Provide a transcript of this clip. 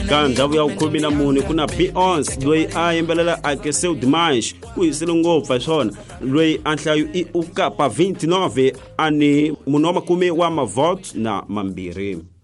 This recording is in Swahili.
ka ndhawu ya 14 kuna Beyonce loyi a yimbelela Aqueceu Demais ku hisile ngopfu hi swona, loyi a nhlayo i ukapa 29 ani munhu wa 10 wa mavoto na mambirhi.